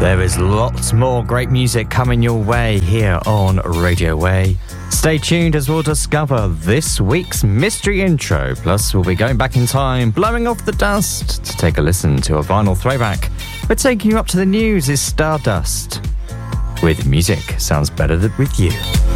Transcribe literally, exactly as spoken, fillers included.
There is lots more great music coming your way here on Radio Way. Stay tuned as we'll discover this week's mystery intro. Plus, we'll be going back in time, blowing off the dust to take a listen to a vinyl throwback. But taking you up to the news is Stardust. With music sounds better than with you.